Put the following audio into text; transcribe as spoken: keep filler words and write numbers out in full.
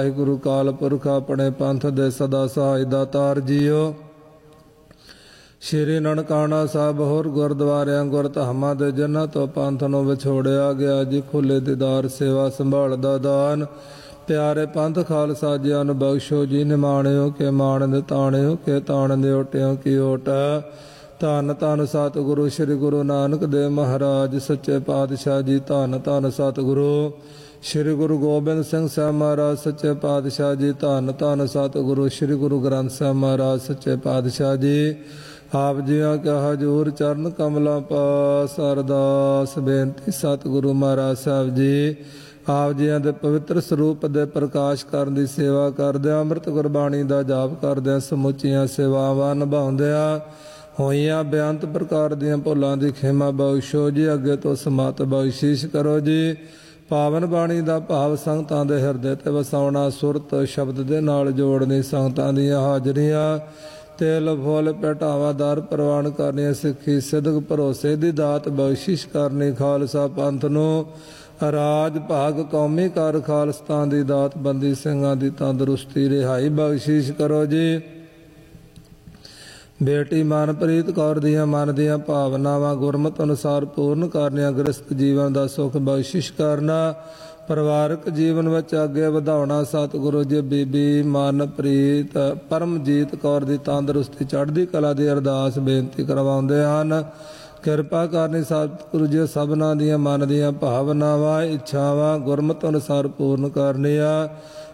ਵਾਹਿਗੁਰੂ ਕਾਲ ਪੁਰਖ ਆਪਣੇ ਪੰਥ ਦੇ ਸਦਾ ਸਹਾਇ ਦਾਤਾਰ ਜੀਓ। ਸ਼੍ਰੀ ਨਨਕਾਣਾ ਸਾਹਿਬ ਹੋਰ ਗੁਰਦੁਆਰਿਆਂ ਗੁਰਧਾਮਾਂ ਦੇ ਜਿਨ੍ਹਾਂ ਤੋਂ ਪੰਥ ਨੂੰ ਵਿਛੋੜਿਆ ਗਿਆ ਜੀ, ਖੁੱਲੇ ਦੀਦਾਰ ਸੇਵਾ ਸੰਭਾਲ ਦਾ ਦਾਨ ਪਿਆਰੇ ਪੰਥ ਖਾਲਸਾ ਜੀਆਂ ਨੂੰ ਬਖਸ਼ੋ ਜੀ। ਨਿਮਾਣਿਓ ਕੇ ਮਾਣ ਦੇ ਤਾਣਿਓ ਕੇ ਤਾਣ ਦੇ ਓਟਿਓ ਕੀ ਓਟ। ਧੰਨ ਧੰਨ ਸਤਿਗੁਰੂ ਸ੍ਰੀ ਗੁਰੂ ਨਾਨਕ ਦੇਵ ਮਹਾਰਾਜ ਸੱਚੇ ਪਾਤਸ਼ਾਹ ਜੀ। ਧੰਨ ਧੰਨ ਸਤਿਗੁਰੂ ਸ੍ਰੀ ਗੁਰੂ ਗੋਬਿੰਦ ਸਿੰਘ ਸਾਹਿਬ ਮਹਾਰਾਜ ਸੱਚੇ ਪਾਤਸ਼ਾਹ ਜੀ। ਧੰਨ ਧੰਨ ਸਤਿਗੁਰੂ ਸ੍ਰੀ ਗੁਰੂ ਗ੍ਰੰਥ ਸਾਹਿਬ ਮਹਾਰਾਜ ਸੱਚੇ ਪਾਤਸ਼ਾਹ ਜੀ। ਆਪ ਜੀਆਂ ਕਾ ਹਜ਼ੂਰ ਚਰਨ ਕਮਲਾਂ ਪਾਸ ਅਰਦਾਸ ਬੇਨਤੀ ਸਤਿਗੁਰੂ ਮਹਾਰਾਜ ਸਾਹਿਬ ਜੀ। ਆਪ ਜੀਆਂ ਦੇ ਪਵਿੱਤਰ ਸਰੂਪ ਦੇ ਪ੍ਰਕਾਸ਼ ਕਰਨ ਦੀ ਸੇਵਾ ਕਰਦਿਆਂ, ਅੰਮ੍ਰਿਤ ਗੁਰਬਾਣੀ ਦਾ ਜਾਪ ਕਰਦਿਆਂ, ਸਮੁੱਚੀਆਂ ਸੇਵਾਵਾਂ ਨਿਭਾਉਂਦਿਆਂ ਹੋਈਆਂ ਬੇਅੰਤ ਪ੍ਰਕਾਰ ਦੀਆਂ ਭੁੱਲਾਂ ਦੀ ਖਿਮਾ ਬਖਸ਼ੋ ਜੀ। ਅੱਗੇ ਤੋਂ ਸਮਤ ਬਖਸ਼ਿਸ਼ ਕਰੋ ਜੀ। ਪਾਵਨ ਬਾਣੀ ਦਾ ਭਾਵ ਸੰਗਤਾਂ ਦੇ ਹਿਰਦੇ ਤੇ ਵਸਾਉਣਾ, ਸੁਰਤ ਸ਼ਬਦ ਦੇ ਨਾਲ ਜੋੜਨੀ, ਸੰਗਤਾਂ ਦੀਆਂ ਹਾਜ਼ਰੀਆਂ ਤੇਲ ਫੁੱਲ ਭੇਟਾਵਾਂ ਦਰ ਪ੍ਰਵਾਨ ਕਰਨੀਆਂ, ਸਿੱਖੀ ਸਿਦਕ ਭਰੋਸੇ ਦੀ ਦਾਤ ਬਖਸ਼ਿਸ਼ ਕਰਨੀ, ਖਾਲਸਾ ਪੰਥ ਨੂੰ ਰਾਜ ਭਾਗ ਕੌਮੀ ਕਰ ਖਾਲਸਤਾਨ ਦੀ ਦਾਤ, ਬੰਦੀ ਸਿੰਘਾਂ ਦੀ ਤੰਦਰੁਸਤੀ ਰਿਹਾਈ ਬਖਸ਼ਿਸ਼ ਕਰੋ ਜੀ। ਬੇਟੀ ਮਨਪ੍ਰੀਤ ਕੌਰ ਦੀਆਂ ਮਨ ਦੀਆਂ ਭਾਵਨਾਵਾਂ ਗੁਰਮਤਿ ਅਨੁਸਾਰ ਪੂਰਨ ਕਰਨੀਆਂ, ਗ੍ਰਸਤ ਜੀਵਨ ਦਾ ਸੁੱਖ ਬਖਸ਼ਿਸ਼ ਕਰਨਾ, ਪਰਿਵਾਰਕ ਜੀਵਨ ਵਿੱਚ ਅੱਗੇ ਵਧਾਉਣਾ। ਸਤਿਗੁਰੂ ਜੀ ਬੀਬੀ ਮਨਪ੍ਰੀਤ ਪਰਮਜੀਤ ਕੌਰ ਦੀ ਤੰਦਰੁਸਤੀ ਚੜ੍ਹਦੀ ਕਲਾ ਦੀ ਅਰਦਾਸ ਬੇਨਤੀ ਕਰਵਾਉਂਦੇ ਹਨ। ਕਿਰਪਾ ਕਰਨੀ ਸਤਿਗੁਰੂ ਜੀ ਸਭਨਾਂ ਦੀਆਂ ਮਨ ਦੀਆਂ ਭਾਵਨਾਵਾਂ ਇੱਛਾਵਾਂ ਗੁਰਮਤਿ ਅਨੁਸਾਰ ਪੂਰਨ ਕਰਨੀਆਂ।